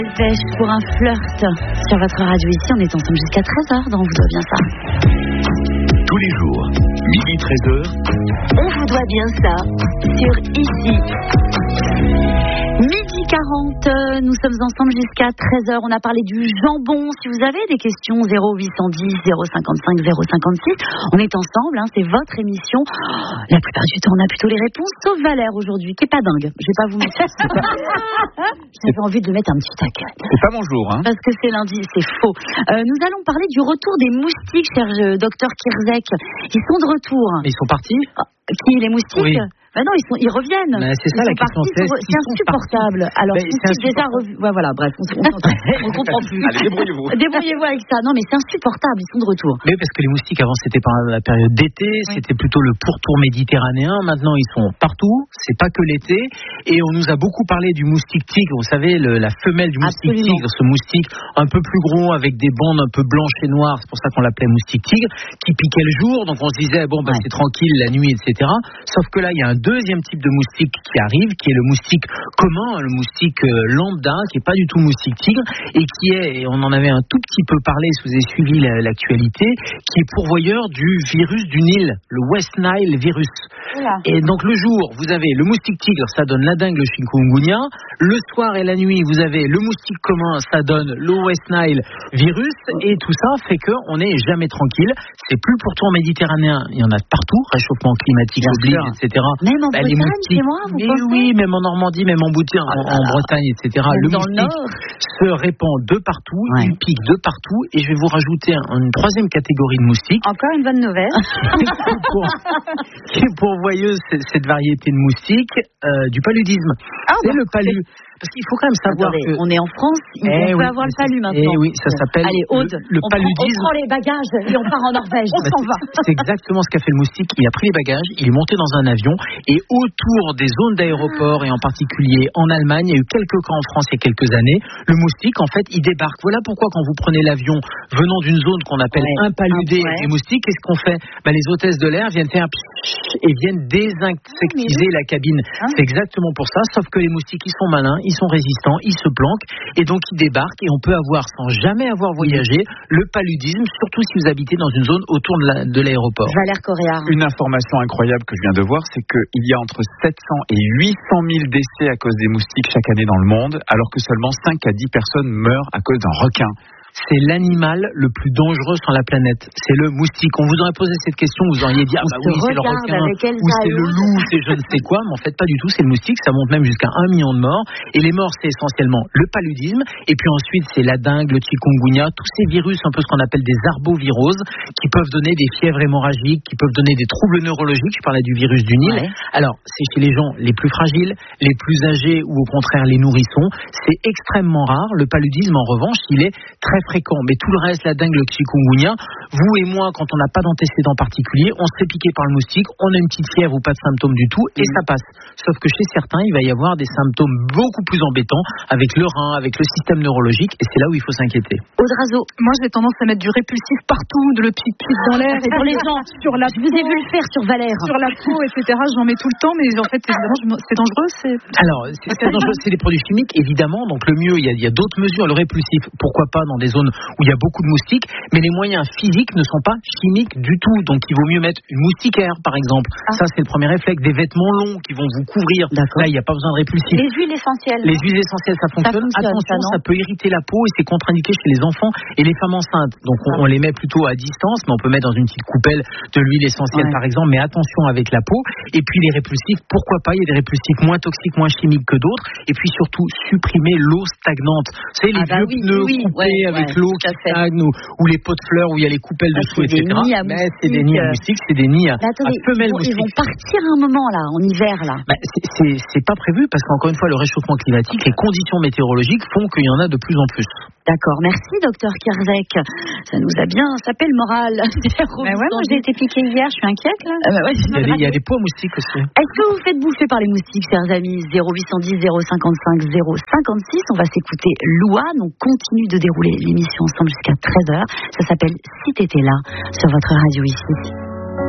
Pêche pour un flirt sur votre radio ici. On est ensemble jusqu'à 13h dans On vous doit bien ça. Tous les jours, midi 13h. On vous doit bien ça sur ici. Midi 40, nous sommes ensemble jusqu'à 13h. On a parlé du jambon. Si vous avez des questions, 0810 055 056. On est ensemble, c'est votre émission. La plupart du temps, on a plutôt les réponses, sauf Valère aujourd'hui, qui est pas dingue. Je vais pas vous mentir. J'avais envie de le mettre un petit taquet. C'est pas mon jour, Parce que c'est lundi, c'est faux. Nous allons parler du retour des moustiques, cher docteur Kirzek. Ils sont de retour. Mais ils sont partis Qui, les moustiques? Oui. Ben non, ils reviennent. Mais c'est ça la question. C'est insupportable. Alors, c'est déjà revu. Ouais, voilà, bref, on comprend plus. Allez, débrouillez-vous. Débrouillez-vous avec ça. Non, mais c'est insupportable. Ils sont de retour. Mais parce que les moustiques avant c'était pas la période d'été, c'était plutôt le pourtour méditerranéen. Maintenant ils sont partout. C'est pas que l'été. Et on nous a beaucoup parlé du moustique tigre. Vous savez, la femelle du moustique tigre, ce moustique un peu plus gros avec des bandes un peu blanches et noires. C'est pour ça qu'on l'appelait moustique tigre, qui piquait le jour. Donc on se disait c'est tranquille la nuit, etc. Sauf que là il y a un deuxième type de moustique qui arrive, qui est le moustique commun, le moustique lambda, qui est pas du tout moustique tigre et qui est, et on en avait un tout petit peu parlé si vous avez suivi l'actualité, qui est pourvoyeur du virus du Nil, le West Nile virus. Voilà. Et donc le jour, vous avez le moustique tigre, ça donne la dengue, le chikungunya. Le soir et la nuit, vous avez le moustique commun, ça donne le West Nile virus. Et tout ça fait qu'on n'est jamais tranquille. C'est plus le pourtour méditerranéen, il y en a partout, réchauffement climatique oblige, etc. Même en Bretagne, c'est moi, vous pensez ? Oui, même en Normandie, même en Bretagne, etc. Même le moustique se répand de partout, il pique de partout. Et je vais vous rajouter une troisième catégorie de moustiques. Encore une bonne nouvelle. Qui est pourvoyeuse, cette variété de moustiques, du paludisme. C'est le palu. Parce qu'il faut quand même savoir que... On est en France, on peut avoir le palu maintenant. Oui, ça s'appelle le paludisme. On prend les bagages et on part en Norvège. On s'en va. C'est exactement ce qu'a fait le moustique. Il a pris les bagages, il est monté dans un avion et autour des zones d'aéroport et en particulier en Allemagne, il y a eu quelques cas en France il y a quelques années. Le moustique, en fait, il débarque. Voilà pourquoi quand vous prenez l'avion venant d'une zone qu'on appelle impaludée avec les moustiques, qu'est-ce qu'on fait ? Les hôtesses de l'air viennent faire et viennent désinsectiser la cabine. C'est exactement pour ça, sauf que les moustiques, ils sont malins, ils sont résistants, ils se planquent et donc ils débarquent et on peut avoir, sans jamais avoir voyagé, le paludisme, surtout si vous habitez dans une zone autour de l'aéroport. Valère Coréard. Une information incroyable que je viens de voir, c'est qu'il y a entre 700 et 800 000 décès à cause des moustiques chaque année dans le monde, alors que seulement 5 à 10 personnes meurent à cause d'un requin. C'est l'animal le plus dangereux sur la planète. C'est le moustique. On vous aurait posé cette question, vous auriez dit oui, c'est le requin, ou c'est le loup, c'est je ne sais quoi, mais en fait pas du tout, c'est le moustique, ça monte même jusqu'à 1 million de morts. Et les morts, c'est essentiellement le paludisme, et puis ensuite c'est la dengue, le chikungunya, tous ces virus, un peu ce qu'on appelle des arboviroses, qui peuvent donner des fièvres hémorragiques, qui peuvent donner des troubles neurologiques. Je parlais du virus du Nil. Alors, c'est chez les gens les plus fragiles, les plus âgés, ou au contraire les nourrissons. C'est extrêmement rare. Le paludisme, en revanche, il est très fréquent, mais tout le reste, la dengue, le chikungunya, vous et moi, quand on n'a pas d'antécédent particulier, on se fait piquer par le moustique, on a une petite fièvre ou pas de symptômes du tout, et ça passe. Sauf que chez certains, il va y avoir des symptômes beaucoup plus embêtants avec le rein, avec le système neurologique, et c'est là où il faut s'inquiéter. Audrazo. Moi, j'ai tendance à mettre du répulsif partout, de le pique dans l'air, et sur les gens. Sur la Je vous ai vu le faire sur Valère. Sur la peau, etc. J'en mets tout le temps, mais en fait, évidemment, c'est dangereux. Alors, c'est dangereux, c'est des produits chimiques, évidemment. Donc le mieux, il y a d'autres mesures. Le répulsif, pourquoi pas dans des zones où il y a beaucoup de moustiques, mais les moyens physiques ne sont pas chimiques du tout. Donc il vaut mieux mettre une moustiquaire, par exemple. Ça, c'est le premier réflexe. Des vêtements longs qui vont vous couvrir. Là, il n'y a pas besoin de répulsif. Les huiles essentielles. Les huiles essentielles, ça fonctionne. Attention, ça peut irriter la peau et c'est contre-indiqué chez les enfants et les femmes enceintes. Donc on les met plutôt à distance, mais on peut mettre dans une petite coupelle de l'huile essentielle, par exemple. Mais attention avec la peau. Et puis les répulsifs, pourquoi pas? Il y a des répulsifs moins toxiques, moins chimiques que d'autres. Et puis surtout, supprimer l'eau stagnante. Vous savez, les vieux pneus coupés avec l'eau qui stagne ou les pots de fleurs où il y a les coupelles dessous, etc. C'est des nids à moustiques, c'est des nids à femelles moustiques. Ils vont partir un moment là, en hiver là. C'est pas prévu parce qu'encore une fois, le réchauffement climatique, les conditions météorologiques font qu'il y en a de plus en plus. D'accord, merci docteur Kirzek. Ça nous a bien sapé le moral. Moi j'ai été piquée hier, je suis inquiète là. Il y a des pots à moustiques aussi. Est-ce que vous faites bouffer par les moustiques, chers amis? 0810 055 056. On va s'écouter Louane. On continue de dérouler l'émission ensemble jusqu'à 13h. Ça s'appelle Si t'étais là sur votre radio ici.